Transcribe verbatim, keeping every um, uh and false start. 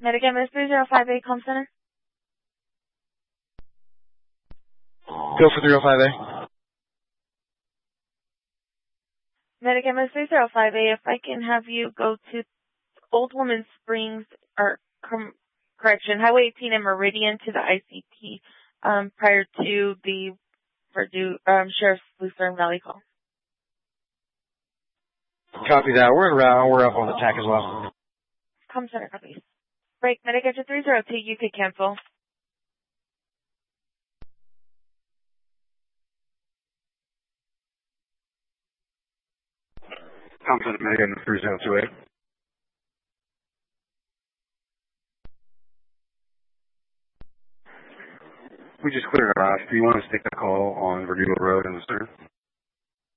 Medicam is three zero five eight, Com Center. Go for three oh five A. Medicam is three zero five eight. If I can have you go to Old Woman Springs, or com, correction, Highway eighteen and Meridian to the I C P um, prior to the Purdue um, Sheriff's Lucerne Valley call. Copy that. We're in route. We're up on attack as well. Com Center copies. Break, Medicam to three zero two, you could cancel. Com Center, Medicam three zero two eight. We just cleared our eyes. Do you want us to take that call on Verdugo Road in Lucerne?